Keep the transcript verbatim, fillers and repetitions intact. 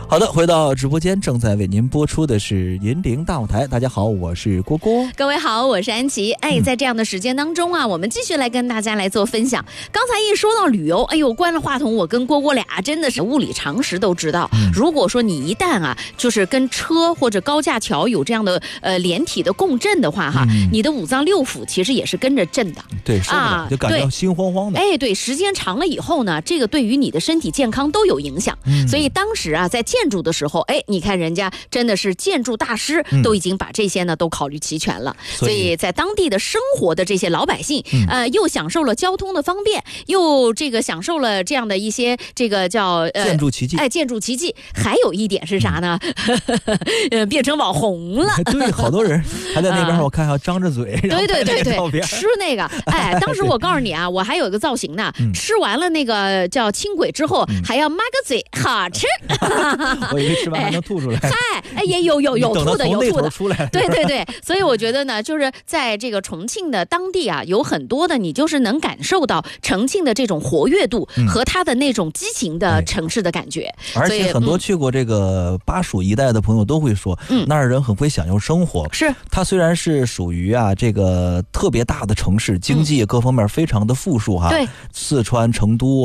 好的，回到直播间，正在为您播出的是银铃大舞台。大家好，我是郭郭。 各位好，我是安琪。哎，在这样的时间当中啊，我们继续来跟大家来做分享。刚才一说到旅游，哎呦，关了话筒，我跟郭郭俩真的是物理常识都知道。嗯、如果说你一旦啊，就是跟车或者高架桥有这样的呃连体的共振的话，哈、嗯，你的五脏六腑其实也是跟着震的。 对，啊，就感觉心慌慌的。 哎，对，时间长了以后呢，这个对于你的身体健康都有影响。嗯、所以当时啊，在建筑的时候，哎，你看人家真的是建筑大师，都已经把这些呢都考虑齐全了。嗯、所以在当地的生活的这些老百姓，嗯、呃，又享受了交通的方便，又这个享受了这样的一些这个叫呃建筑奇迹。 哎，建筑奇迹。还有一点是啥呢？嗯、呃，变成网红了。 对，好多人还在那边，我看还张着嘴。 对对对对，吃那个，哎，当时我告诉你啊，我还有一个造型呢，嗯、吃完了那个叫轻轨之后，嗯、还要抹个嘴，好吃。 我以为吃完还能吐出来。 嗨，哎，也有有有吐的，有吐的。 出来。 对对对，所以我觉得呢，就是在这个重庆的当地啊，有很多的你就是能感受到重庆的这种活跃度和它的那种激情的城市的感觉。 嗯、而且很多去过这个巴蜀一带的朋友都会说，嗯、那儿人很会享受生活。 是， 它虽然是属于啊这个特别大的城市，经济各方面非常的富庶哈。 对， 四川成都